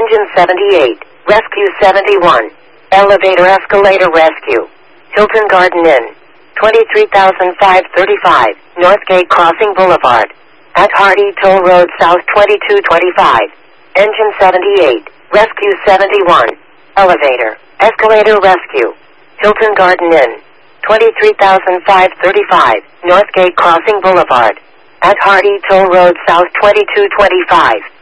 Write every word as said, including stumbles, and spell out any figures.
Engine seventy-eight, Rescue seventy-one, Elevator Escalator Rescue, Hilton Garden Inn, twenty-three thousand five hundred thirty-five, Northgate Crossing Boulevard, at Hardy Toll Road South twenty-two twenty-five, Engine seventy-eight, Rescue seventy-one, Elevator, Escalator Rescue, Hilton Garden Inn, twenty-three thousand five hundred thirty-five, Northgate Crossing Boulevard, at Hardy Toll Road South twenty-two twenty-five.